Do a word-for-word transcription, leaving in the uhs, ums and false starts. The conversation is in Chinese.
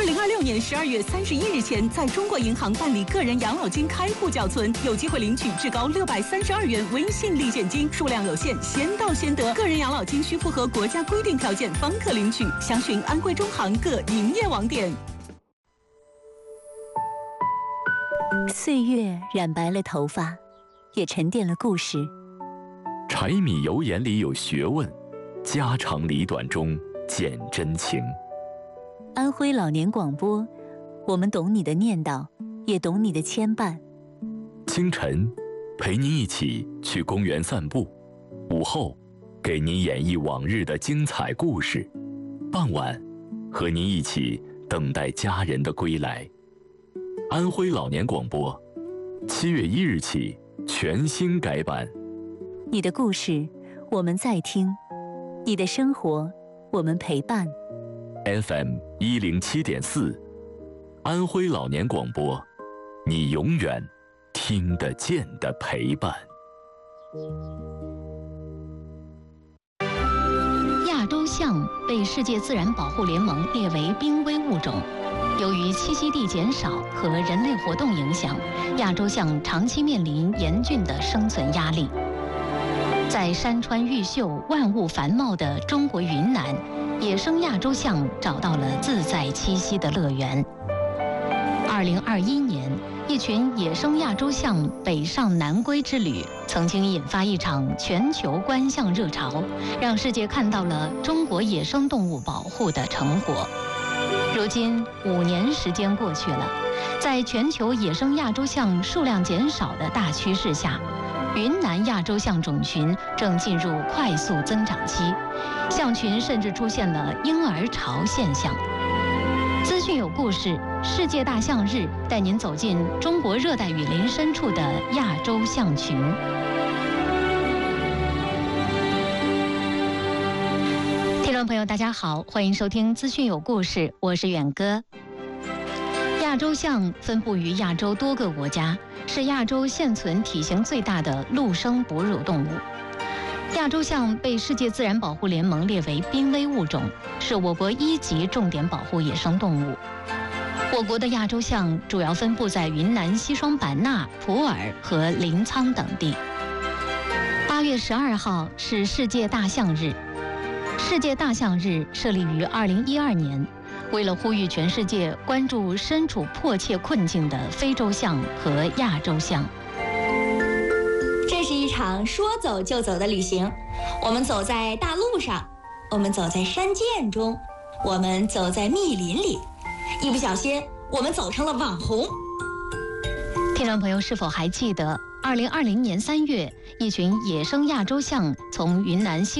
零二六年十二月三十一日前，在中国银行办理个人养老金开户缴存，有机会领取至高六百三十二元微信立现金，数量有限，先到先得。个人养老金需符合国家规定条件方可领取，详询安徽中行各营业网点。 岁月染白了头发，也沉淀了故事。 柴米油盐里有学问，家长里短中见真情。 安徽老年广播，我们懂你的念叨，也懂你的牵绊。 清晨，陪您一起去公园散步；午后，给您演绎往日的精彩故事；傍晚，和您一起等待家人的归来。安徽老年广播，七月一日起全新改版。 你的故事，我们在听；你的生活，我们陪伴。 F M 一零七点四，安徽老年广播，你永远听得见的陪伴。 亚洲象被世界自然保护联盟列为濒危物种。由于栖息地减少和人类活动影响，亚洲象长期面临严峻的生存压力。在山川玉秀、万物繁茂的中国云南，野生亚洲象找到了自在栖息的乐园。二零二一年，一群野生亚洲象北上南归之旅，曾经引发一场全球观象热潮，让世界看到了中国野生动物保护的成果。如今五年时间过去了，在全球野生亚洲象数量减少的大趋势下，云南亚洲象种群正进入快速增长期，象群甚至出现了婴儿潮现象。资讯有故事，世界大象日带您走进中国热带雨林深处的亚洲象群。听众朋友大家好，欢迎收听资讯有故事，我是远哥。亚洲象分布于亚洲多个国家，是亚洲现存体型最大的陆生哺乳动物。亚洲象被世界自然保护联盟列为濒危物种，是我国一级重点保护野生动物。我国的亚洲象主要分布在云南西双版纳、普洱和临沧等地。八月十二号是世界大象日。世界大象日设立于二零一二年，为了呼吁全世界关注身处迫切困境的非洲象和亚洲象。 这是一场说走就走的旅行，我们走在大路上，我们走在山涧中，我们走在密林里，一不小心我们走成了网红。 听众朋友是否还记得二零二零年三月，一群野生亚洲象从云南西